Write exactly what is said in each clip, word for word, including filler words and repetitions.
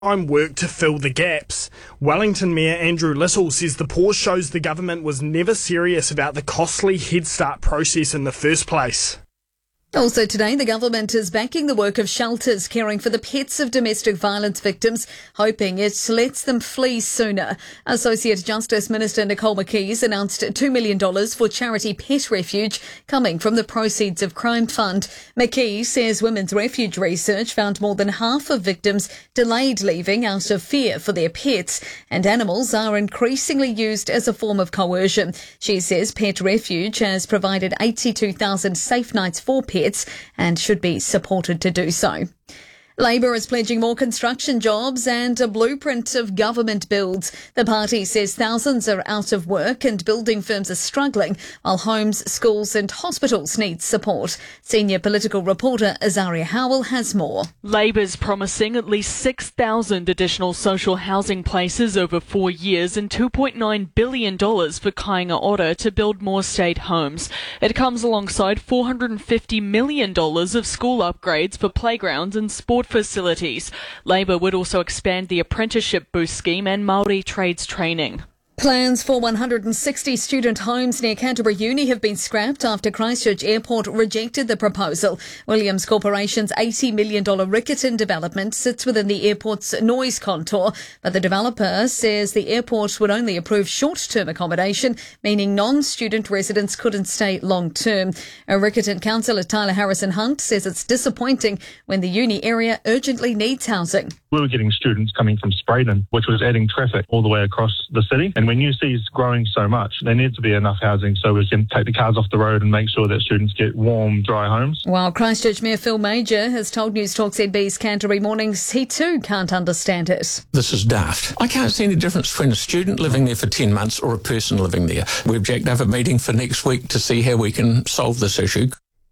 time work to fill the gaps. Wellington Mayor Andrew Little says the pause shows the government was never serious about the costly Head Start process in the first place. Also today, the government is backing the work of shelters caring for the pets of domestic violence victims, hoping it lets them flee sooner. Associate Justice Minister Nicole McKees announced two million dollars for charity Pet Refuge coming from the proceeds of Crime Fund. McKees says Women's Refuge research found more than half of victims delayed leaving out of fear for their pets, and animals are increasingly used as a form of coercion. She says Pet Refuge has provided eighty-two thousand safe nights for pets and should be supported to do so. Labor is pledging more construction jobs and a blueprint of government builds. The party says thousands are out of work and building firms are struggling, while homes, schools and hospitals need support. Senior political reporter Azaria Howell has more. Labor's promising at least six thousand additional social housing places over four years and two point nine billion dollars for Kāinga Ora to build more state homes. It comes alongside four hundred fifty million dollars of school upgrades for playgrounds and sport facilities. Labor would also expand the apprenticeship boost scheme and Māori trades training. Plans for one hundred sixty student homes near Canterbury Uni have been scrapped after Christchurch Airport rejected the proposal. Williams Corporation's eighty million dollars Riccarton development sits within the airport's noise contour, but the developer says the airport would only approve short-term accommodation, meaning non-student residents couldn't stay long-term. A Riccarton councillor Tyler Harrison Hunt says it's disappointing when the uni area urgently needs housing. We were getting students coming from Spraydon, which was adding traffic all the way across the city. And when U C is growing so much, there needs to be enough housing so we can take the cars off the road and make sure that students get warm, dry homes. While Christchurch Mayor Phil Major has told News Talk Z B's Canterbury Mornings he too can't understand it. This is daft. I can't see any difference between a student living there for ten months or a person living there. We object to have a meeting for next week to see how we can solve this issue.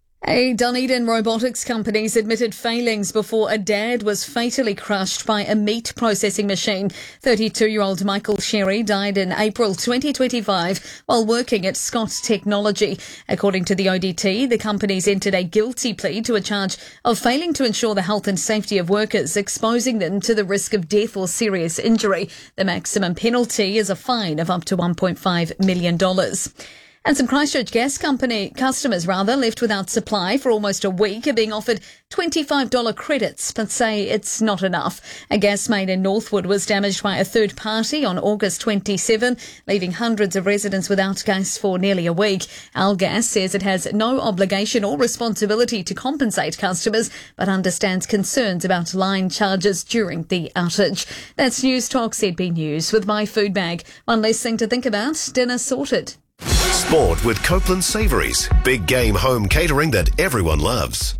A Dunedin robotics company's admitted failings before a dad was fatally crushed by a meat processing machine. thirty-two-year-old Michael Sherry died in April twenty twenty-five while working at Scott Technology. According to the O D T, the company's entered a guilty plea to a charge of failing to ensure the health and safety of workers, exposing them to the risk of death or serious injury. The maximum penalty is a fine of up to one point five million dollars. And some Christchurch gas company customers, rather, left without supply for almost a week are being offered twenty-five dollars credits, but say it's not enough. A gas main in Northwood was damaged by a third party on August twenty-seventh, leaving hundreds of residents without gas for nearly a week. Algas says it has no obligation or responsibility to compensate customers, but understands concerns about line charges during the outage. That's News Talk Z B News with My Food Bag. One less thing to think about. Dinner sorted. Sport with Copeland Savouries. Big game home catering that everyone loves.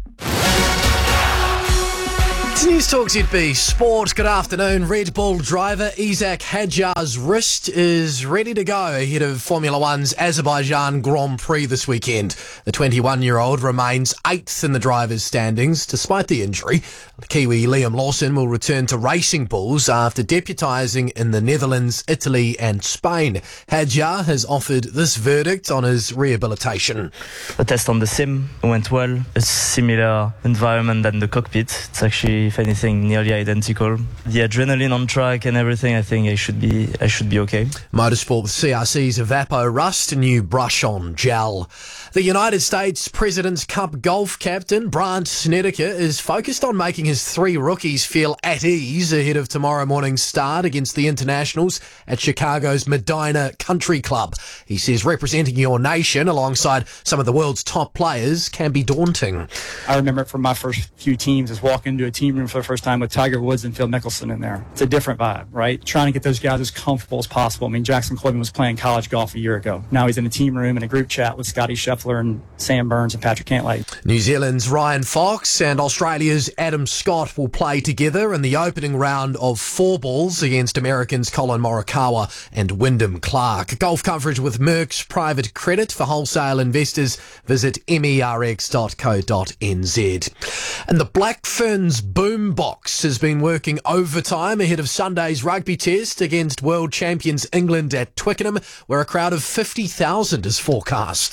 It's News Talk Z B Sport. Good afternoon. Red Bull driver Isack Hadjar's wrist is ready to go ahead of Formula One's Azerbaijan Grand Prix this weekend. The twenty-one-year-old remains eighth in the drivers' standings despite the injury. Kiwi Liam Lawson will return to Racing Bulls after deputising in the Netherlands, Italy and Spain. Hadjar has offered this verdict on his rehabilitation. The test on the sim went well. A similar environment than the cockpit. It's actually, if anything, nearly identical. The adrenaline on track and everything, I think I should be I should be okay. Motorsport with C R C's Evapo Rust, new brush-on gel. The United States President's Cup golf captain Brandt Snedeker is focused on making his three rookies feel at ease ahead of tomorrow morning's start against the Internationals at Chicago's Medina Country Club. He says representing your nation alongside some of the world's top players can be daunting. I remember from my first few teams is walking into a team room for the first time with Tiger Woods and Phil Mickelson in there. It's a different vibe, right? Trying to get those guys as comfortable as possible. I mean, Jackson Coleman was playing college golf a year ago. Now he's in a team room in a group chat with Scotty Scheffler and Sam Burns and Patrick Cantlay. New Zealand's Ryan Fox and Australia's Adam Scott will play together in the opening round of four balls against Americans Colin Morikawa and Wyndham Clark. Golf coverage with Merck's private credit for wholesale investors. Visit merx dot co dot n z. And the Black Ferns Boombox has been working overtime ahead of Sunday's rugby test against world champions England at Twickenham, where a crowd of fifty thousand is forecast.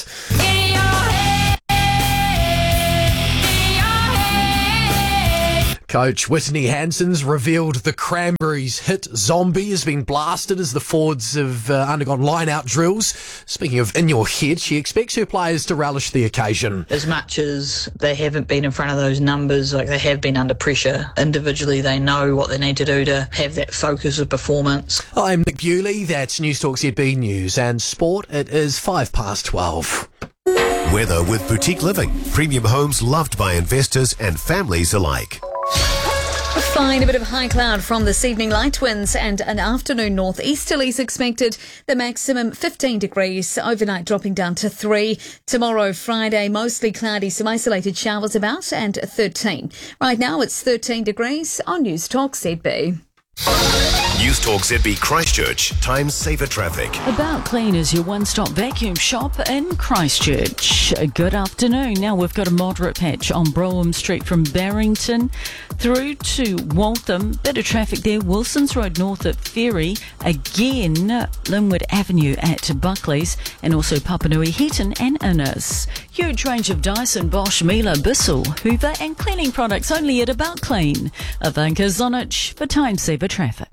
Coach Whitney Hanson's revealed the Cranberries' hit Zombie has been blasted as the Fords have uh, undergone line-out drills. Speaking of in your head, she expects her players to relish the occasion. As much as they haven't been in front of those numbers, like they have been under pressure, individually they know what they need to do to have that focus of performance. I'm Nick Bewley, that's News Talk Z B News, and sport, it is five past twelve. Weather with Boutique Living. Premium homes loved by investors and families alike. Fine, a bit of high cloud from this evening, light winds and an afternoon northeasterlies expected. The maximum fifteen degrees, overnight dropping down to three. Tomorrow, Friday, mostly cloudy, some isolated showers about, and thirteen. Right now it's thirteen degrees on News Talk Z B. News Talk Z B Christchurch. Time saver traffic. About Clean is your one-stop vacuum shop in Christchurch. Good afternoon. Now we've got a moderate patch on Brougham Street from Barrington through to Waltham. Bit of traffic there. Wilson's Road north at Ferry. Again, Linwood Avenue at Buckley's, and also Papanui, Heaton and Innes. Huge range of Dyson, Bosch, Miele, Bissell, Hoover and cleaning products only at About Clean. Ivanka Zonich for Time Saver Traffic.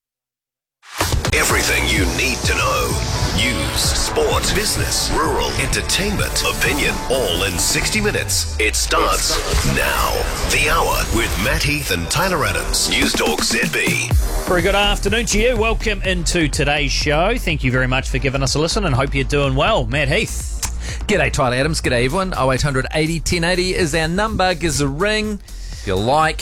Everything you need to know. News, sport, business, rural, entertainment, opinion, all in sixty minutes. It starts now. The Hour with Matt Heath and Tyler Adams. News Talk Z B. Very good afternoon to you. Welcome into today's show. Thank you very much for giving us a listen and hope you're doing well. Matt Heath. G'day, Tyler Adams. G'day, everyone. oh eight hundred eighty ten eighty is our number. Give us a ring if you like.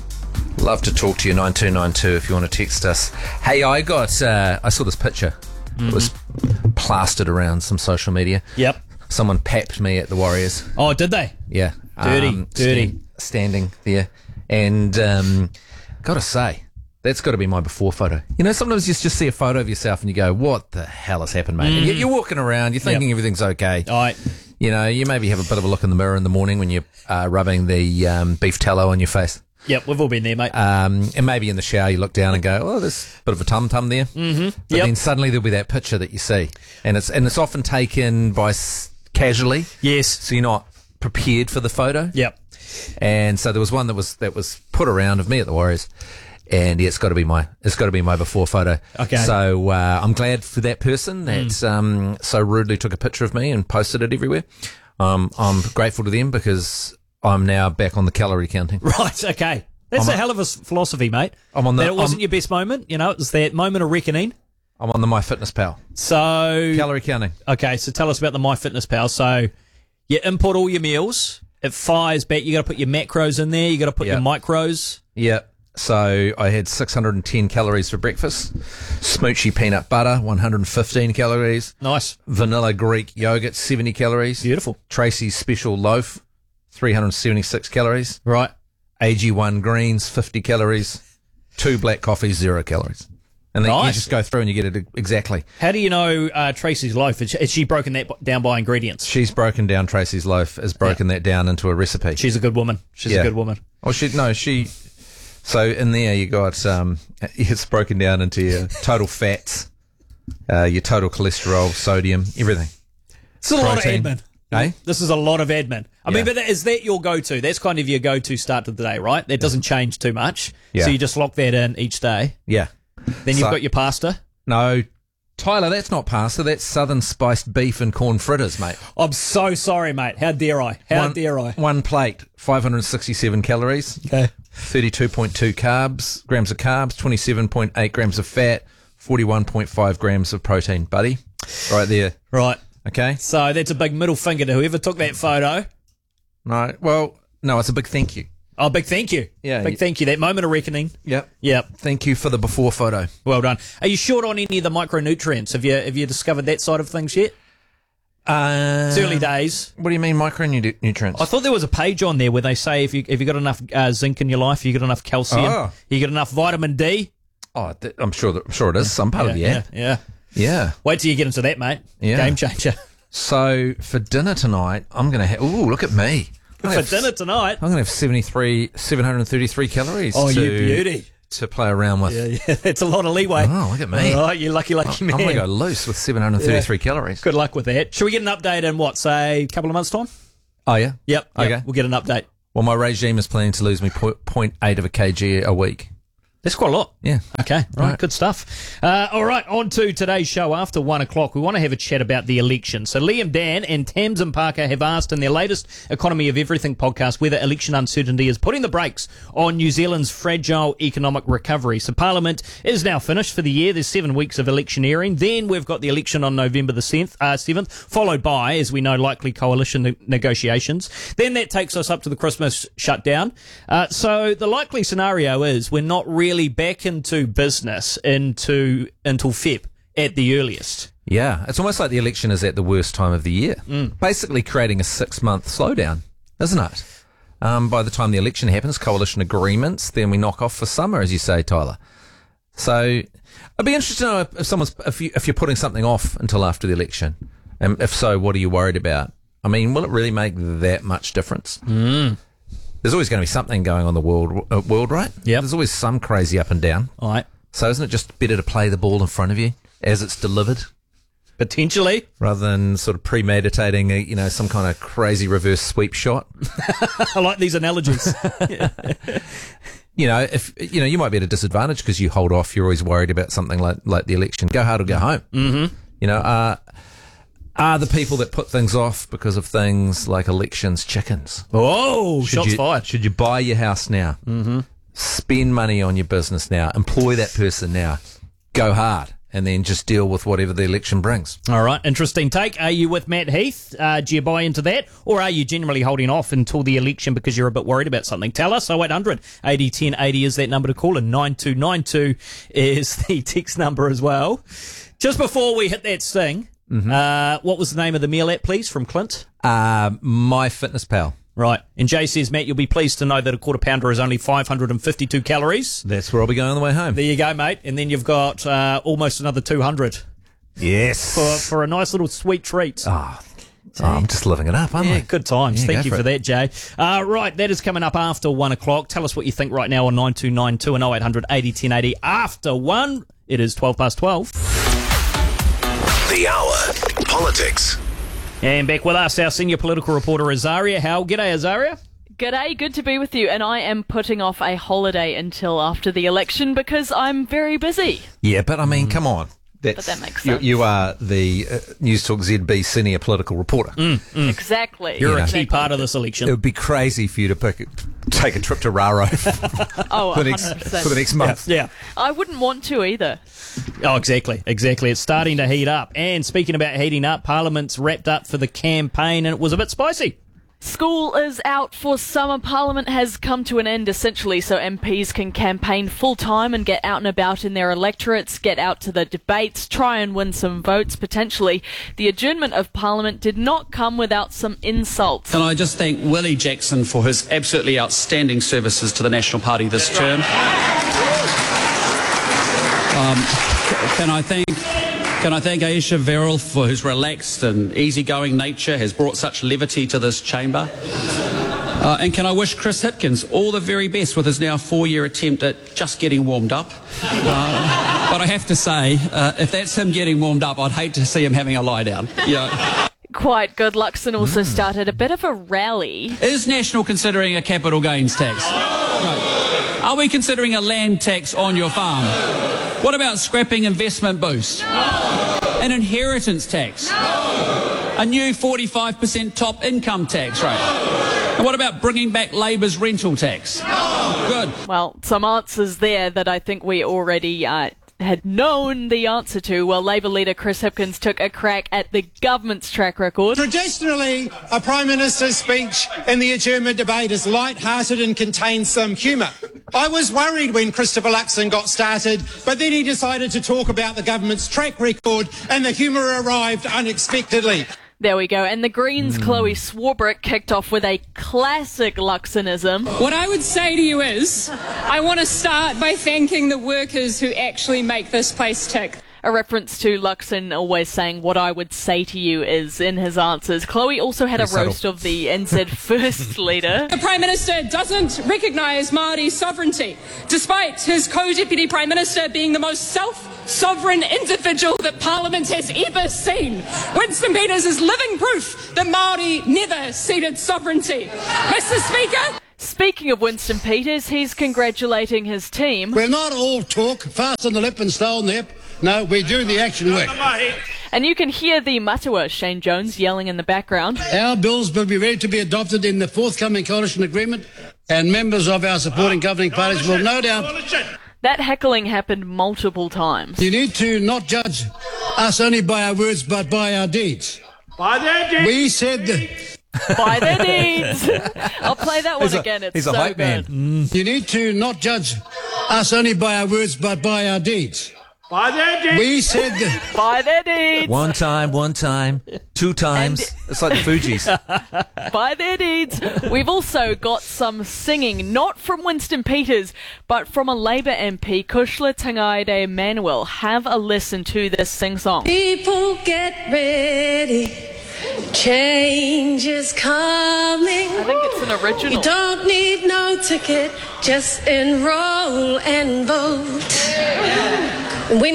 Love to talk to you. nine two nine two if you want to text us. Hey, I got, uh, I saw this picture. Mm-hmm. It was plastered around some social media. Yep. Someone papped me at the Warriors. Oh, did they? Yeah. Dirty, um, dirty. Stand, standing there. And, um, gotta say, that's got to be my before photo. You know, sometimes you just see a photo of yourself and you go, what the hell has happened, mate? Mm. And you're walking around, you're thinking yep. everything's okay. All right. You know, you maybe have a bit of a look in the mirror in the morning when you're uh, rubbing the um, beef tallow on your face. Yep, we've all been there, mate. Um, and maybe in the shower you look down and go, oh, there's a bit of a tum-tum there. Mm-hmm. But yep. then suddenly there'll be that picture that you see. And it's and it's often taken by s- casually. Yes. So you're not prepared for the photo. Yep. And so there was one that was that was put around of me at the Warriors. And yeah, it's got to be my it's got to be my before photo. Okay. So uh, I'm glad for that person that mm. um, so rudely took a picture of me and posted it everywhere. Um, I'm grateful to them because I'm now back on the calorie counting. Right. Okay. That's I'm a hell of a philosophy, mate. I'm on the. That it wasn't I'm, your best moment. You know, it was that moment of reckoning. I'm on the MyFitnessPal. So calorie counting. Okay. So tell us about the MyFitnessPal. So you input all your meals. It fires back. You got to put your macros in there. You got to put yep. your micros. Yeah. So I had six hundred ten calories for breakfast, smoochy peanut butter, one hundred fifteen calories. Nice. Vanilla Greek yogurt, seventy calories. Beautiful. Tracy's special loaf, three hundred seventy-six calories. Right. A G one greens, fifty calories. Two black coffees, zero calories. And then nice. you just go through and you get it exactly. How do you know uh, Tracy's loaf? Has she, has she broken that down by ingredients? She's broken down Tracy's loaf, has broken yeah. that down into a recipe. She's a good woman. She's yeah. a good woman. Well, she no, she... So in there you got, um, it's broken down into your total fats, uh, your total cholesterol, sodium, everything. It's a lot of admin. Eh? This is a lot of admin. I yeah. mean, but that, is that your go-to? That's kind of your go-to start to the day, right? That doesn't change too much. Yeah. So you just lock that in each day. Yeah. Then you've so, got your pasta. No, Tyler, that's not pasta. That's southern spiced beef and corn fritters, mate. I'm so sorry, mate. How dare I? How one, dare I? One plate, five hundred sixty-seven calories. Okay. thirty-two point two carbs, grams of carbs, twenty-seven point eight grams of fat, forty-one point five grams of protein, buddy. Right there. Right. Okay. So that's a big middle finger to whoever took that photo. No. Well, no, it's a big thank you. Oh, big thank you. Yeah. Big thank you. That moment of reckoning. Yep. Yep. Thank you for the before photo. Well done. Are you short on any of the micronutrients? Have you have you discovered that side of things yet? Uh, it's early days. What do you mean micronutrients? I thought there was a page on there where they say if you if you got enough uh, zinc in your life, you got enough calcium, oh. you got enough vitamin D. Oh, th- I'm sure that, I'm sure it is some part yeah, of the ad. Yeah, yeah. Yeah. Wait till you get into that, mate. Yeah. Game changer. So for dinner tonight, I'm going to have. Ooh, look at me. For have, dinner tonight, I'm going to have seventy-three, seven hundred thirty-three calories. Oh, to, you beauty. To play around with. Yeah, yeah. That's a lot of leeway. Oh, look at me. All right, you lucky, lucky I'm, man. I'm going to go loose with seven hundred thirty-three yeah. calories. Good luck with that. Should we get an update in what, say, a couple of months' time? Oh, yeah? Yep. Okay. Yep. We'll get an update. Well, my regime is planning to lose me zero point eight of a kg a week. That's quite a lot. Yeah. Okay, right, Right. good stuff. Uh, all right, on to today's show. After one o'clock, we want to have a chat about the election. So Liam Dan and Tamsin Parker have asked in their latest Economy of Everything podcast whether election uncertainty is putting the brakes on New Zealand's fragile economic recovery. So Parliament is now finished for the year. There's seven weeks of electioneering. Then we've got the election on November the seventh, uh, seventh followed by, as we know, likely coalition ne- negotiations. Then that takes us up to the Christmas shutdown. Uh, so the likely scenario is we're not really back into business into until Feb at the earliest. Yeah, it's almost like the election is at the worst time of the year. Mm. Basically creating a six-month slowdown, isn't it? Um, by the time the election happens, coalition agreements, then we knock off for summer, as you say, Tyler. So I'd be interested to know if, if someone's if, you, if you're putting something off until after the election, and if so, what are you worried about? I mean, will it really make that much difference? Mm. There's always going to be something going on in the world, uh, world, right? Yeah. There's always some crazy up and down. All right. So isn't it just better to play the ball in front of you as it's delivered? Potentially. Rather than sort of premeditating, a, you know, some kind of crazy reverse sweep shot. I like these analogies. You know, if you know, you might be at a disadvantage because you hold off. You're always worried about something like, like the election. Go hard or go home. Mm-hmm. You know, uh, are the people that put things off because of things like elections chickens? Oh, Should shots you, fired. Should you buy your house now? Mm-hmm. Spend money on your business now. Employ that person now. Go hard. And then just deal with whatever the election brings. All right, interesting take. Are you with Matt Heath? Uh, do you buy into that? Or are you generally holding off until the election because you're a bit worried about something? Tell us. oh eight hundred eighty ten eighty is that number to call, and nine two nine two is the text number as well. Just before we hit that sting, Mm-hmm. uh, what was the name of the meal app, please, from Clint? Uh, MyFitnessPal. Right. And Jay says, Matt, you'll be pleased to know that a quarter pounder is only five hundred fifty-two calories. That's where I'll be going on the way home. There you go, mate. And then you've got uh, almost another two hundred. Yes. For, for a nice little sweet treat. Oh, oh, I'm just living it up, aren't Yeah, I? good times. Yeah, Thank go you for for it. that, Jay. Uh, right, that is coming up after one o'clock. Tell us what you think right now on nine two nine two and oh eight hundred eighty ten eighty. After one, it is twelve past twelve. The Hour. Politics. And back with us, our senior political reporter, Azaria Howe. G'day, Azaria. G'day, good to be with you, and I am putting off a holiday until after the election because I'm very busy. Yeah, but I mean, come on. That's, But that makes you, sense. you are the uh, News Talk Z B senior political reporter. Mm, Exactly. You're a Exactly. key part of this It election. would be crazy for you to pick, take a trip to Raro Oh, for, the next, one hundred percent. for the next month. Yeah. I wouldn't want to either. Oh, exactly, exactly. It's starting to heat up. And speaking about heating up, Parliament's wrapped up for the campaign, and it was a bit spicy. School is out for summer. Parliament has come to an end, essentially, so M Ps can campaign full-time and get out and about in their electorates, get out to the debates, try and win some votes, potentially. The adjournment of Parliament did not come without some insults. Can I just thank Willie Jackson for his absolutely outstanding services to the National Party this term? Um, c- can I thank... Can I thank Aisha Verrill for whose relaxed and easygoing nature has brought such levity to this chamber? Uh, and can I wish Chris Hipkins all the very best with his now four-year attempt at just getting warmed up? Uh, but I have to say, uh, if that's him getting warmed up, I'd hate to see him having a lie down. Yeah. Quite good. Luxon also started a bit of a rally. Is National considering a capital gains tax? Right. Are we considering a land tax on your farm? What about scrapping investment boost? An inheritance tax? A new forty-five percent top income tax rate? And what about bringing back Labour's rental tax? Good. Well, some answers there that I think we already uh, had known the answer to. Well, Labour leader Chris Hipkins took a crack at the government's track record. Traditionally, a Prime Minister's speech in the adjournment debate is light-hearted and contains some humour. I was worried when Christopher Luxon got started, but then he decided to talk about the government's track record and the humour arrived unexpectedly. There we go. And the Greens' Chloe Swarbrick kicked off with a classic Luxonism. What I would say to you is, I want to start by thanking the workers who actually make this place tick. A reference to Luxon always saying, what I would say to you is in his answers. Chloe also had Pretty a roast of the N Z First leader. The Prime Minister doesn't recognise Māori sovereignty, despite his co-deputy Prime Minister being the most self-sovereign individual that Parliament has ever seen. Winston Peters is living proof that Māori never ceded sovereignty. Mister Speaker, Speaking of Winston Peters, he's congratulating his team. We're not all talk, fast on the lip and slow on the hip. No, we do the action work. And you can hear the matua, Shane Jones, yelling in the background. Our bills will be ready to be adopted in the forthcoming coalition agreement, and members of our supporting governing parties will no doubt... That heckling happened multiple times. You need to not judge us only by our words, but by our deeds. By their deeds. We said... The, by their deeds. I'll play that one he's a, again. It's he's so a hype good. man. Mm. You need to not judge us only by our words, but by our deeds. By their deeds. We said... The, by their deeds. One time, one time, two times. And it's like the Fugees. By their deeds. We've also got some singing, not from Winston Peters, but from a Labour M P, Kushla Tangaide Manuel. Have a listen to this sing-song. People get ready. Change is coming. I think it's an original. You don't need no ticket, just enroll and vote. We